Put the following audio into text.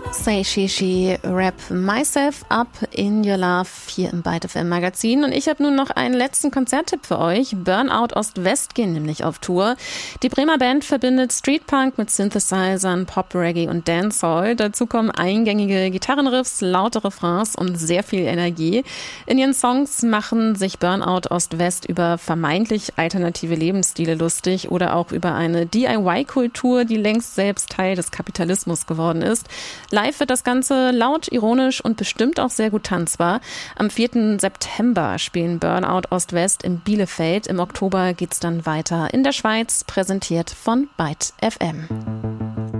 Say She, Wrap Myself Up in Your Love hier im Byte FM Magazin. Und ich habe nun noch einen letzten Konzerttipp für euch. Burnout Ost-West gehen nämlich auf Tour. Die Bremer Band verbindet Streetpunk mit Synthesizern, Pop, Reggae und Dancehall. Dazu kommen eingängige Gitarrenriffs, laute Refrains und sehr viel Energie. In ihren Songs machen sich Burnout Ost-West über vermeintlich alternative Lebensstile lustig oder auch über eine DIY-Kultur, die längst selbst Teil des Kapitalismus geworden ist. Live wird das Ganze laut, ironisch und bestimmt auch sehr gut tanzbar. Am 4. September spielen Burnout Ost-West in Bielefeld. Im Oktober geht's dann weiter in der Schweiz, präsentiert von Byte FM.